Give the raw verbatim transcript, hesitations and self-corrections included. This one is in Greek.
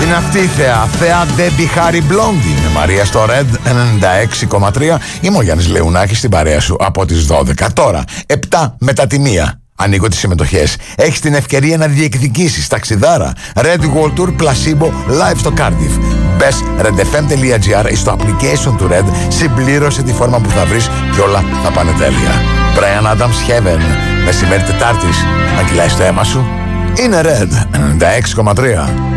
Είναι αυτή η θεά, θεά Ντέμπι Χάρι Μπλόντι με Μαρία στο Red ενενήντα έξι κόμμα τρία. Είμαι ο Γιάννης Λεουνάκης στην παρέα σου από τις δώδεκα. Τώρα, επτά μετά τη μία. Ανοίγω τις συμμετοχές. Έχεις την ευκαιρία να διεκδικήσεις ταξιδάρα Red World Tour Placebo live στο Cardiff. Μπες redfm.gr ή στο application του Red, συμπλήρωσε τη φόρμα που θα βρεις και όλα θα πάνε τέλεια. Brian Adams Heaven, μεσημέρι Τετάρτης, να κυλάει στο αίμα σου. Είναι Red ενενήντα έξι κόμμα τρία.